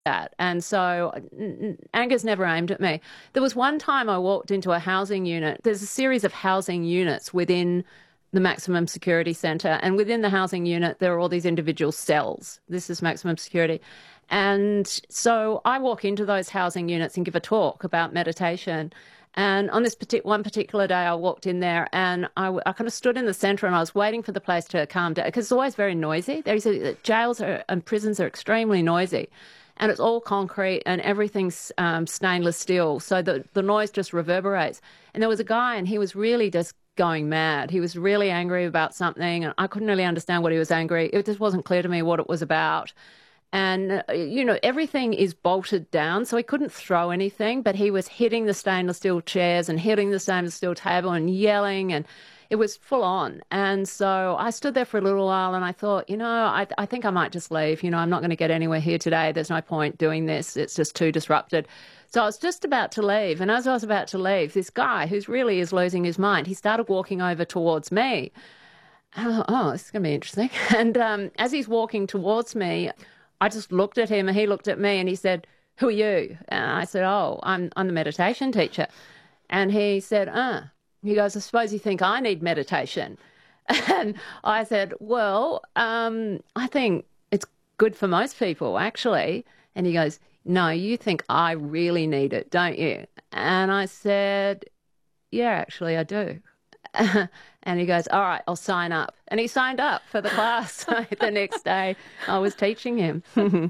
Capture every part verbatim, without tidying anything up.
that. And so n- n- anger's never aimed at me. There was one time I walked into a housing unit. There's a series of housing units within the maximum security centre, and within the housing unit there are all these individual cells. This is maximum security. And so I walk into those housing units and give a talk about meditation. And on this partic- one particular day I walked in there and I, w- I kind of stood in the centre and I was waiting for the place to calm down, because it's always very noisy. There's a, jails are, and prisons are extremely noisy. And it's all concrete and everything's um, stainless steel, so the, the noise just reverberates. And there was a guy and he was really just going mad. He was really angry about something and I couldn't really understand what he was angry. It just wasn't clear to me what it was about. And, uh, you know, everything is bolted down, so he couldn't throw anything, but he was hitting the stainless steel chairs and hitting the stainless steel table and yelling, and it was full on. And so I stood there for a little while and I thought, you know, I, I think I might just leave. You know, I'm not going to get anywhere here today. There's no point doing this. It's just too disrupted. So I was just about to leave. And as I was about to leave, this guy, who's really is losing his mind, he started walking over towards me. And I thought, oh, this is going to be interesting. And um, as he's walking towards me, I just looked at him and he looked at me and he said, "Who are you?" And I said, "Oh, I'm, I'm the meditation teacher." And he said, "Ah." He goes, "I suppose you think I need meditation." And I said, "Well, um, I think it's good for most people, actually." And he goes, "No, you think I really need it, don't you?" And I said, "Yeah, actually, I do." And he goes, "All right, I'll sign up." And he signed up for the class the next day I was teaching him.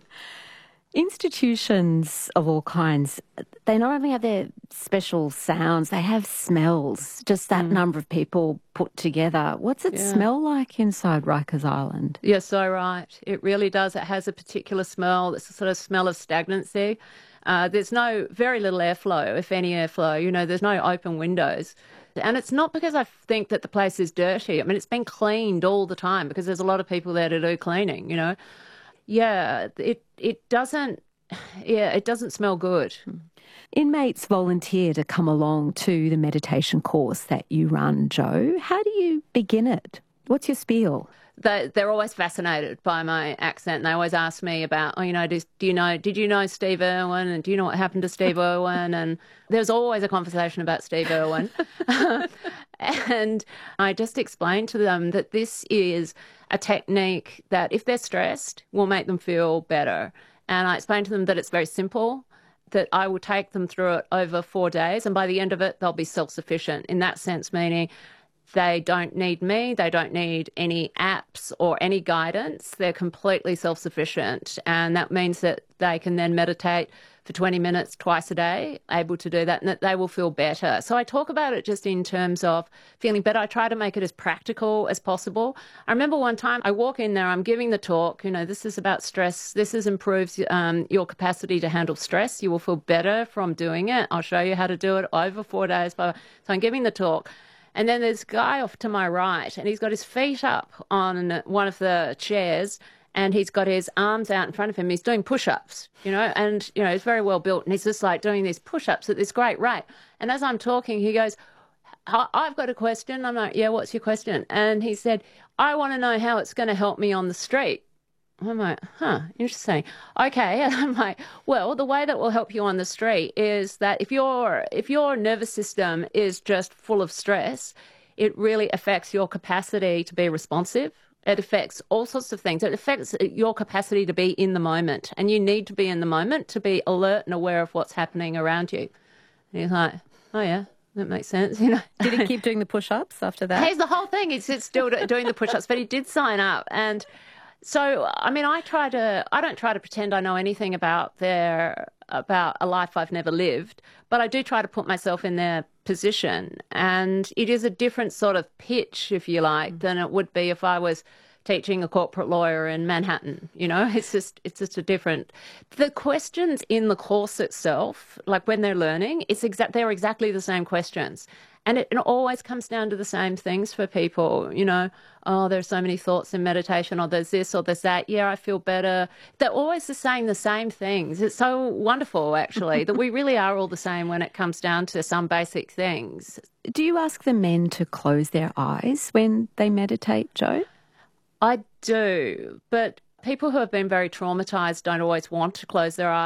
Institutions of all kinds, they not only have their special sounds, they have smells, just that mm. number of people put together. What's it yeah. smell like inside Rikers Island? You're so right. It really does. It has a particular smell. It's a sort of smell of stagnancy. Uh, there's no, very little airflow, if any airflow. You know, there's no open windows. And it's not because I think that the place is dirty. I mean, it's been cleaned all the time because there's a lot of people there to do cleaning, you know. Yeah, it it doesn't, yeah, it doesn't smell good. Inmates volunteer to come along to the meditation course that you run, Jo. How do you begin it? What's your spiel? They, they're always fascinated by my accent. And they always ask me about, oh, you know, do, do you know, did you know Steve Irwin? And do you know what happened to Steve Irwin? And there's always a conversation about Steve Irwin. And I just explained to them that this is a technique that, if they're stressed, will make them feel better. And I explained to them that it's very simple, that I will take them through it over four days. And by the end of it, they'll be self-sufficient in that sense, meaning they don't need me, they don't need any apps or any guidance. They're completely self-sufficient. And that means that they can then meditate for twenty minutes twice a day, able to do that, and that they will feel better. So I talk about it just in terms of feeling better. I try to make it as practical as possible. I remember one time I walk in there, I'm giving the talk, you know, this is about stress. This is improves um, your capacity to handle stress. You will feel better from doing it. I'll show you how to do it over four days. So I'm giving the talk. And then there's a guy off to my right, and he's got his feet up on one of the chairs, and he's got his arms out in front of him. He's doing push-ups, you know, and, you know, he's very well built, and he's just like doing these push-ups at this great rate. And as I'm talking, he goes, "I've got a question." I'm like, "Yeah, what's your question?" And he said, "I want to know how it's going to help me on the street." I'm like, huh, interesting. Okay. And I'm like, well, the way that will help you on the street is that if your if your nervous system is just full of stress, it really affects your capacity to be responsive. It affects all sorts of things. It affects your capacity to be in the moment. And you need to be in the moment to be alert and aware of what's happening around you. And he's like, oh, yeah. That makes sense, you know. Did he keep doing the push-ups after that? He's the whole thing. He's still doing the push-ups, but he did sign up. And so, I mean, I try to, I don't try to pretend I know anything about their, about a life I've never lived, but I do try to put myself in their position. And it is a different sort of pitch, if you like, than it would be if I was teaching a corporate lawyer in Manhattan. You know, it's just, it's just a different, the questions in the course itself, like when they're learning, it's exact, they're exactly the same questions. And it, it always comes down to the same things for people, you know, oh, there's so many thoughts in meditation, or there's this or there's that. Yeah, I feel better. They're always just saying the same things. It's so wonderful, actually, that we really are all the same when it comes down to some basic things. Do you ask the men to close their eyes when they meditate, Jo? I do, but people who have been very traumatised don't always want to close their eyes.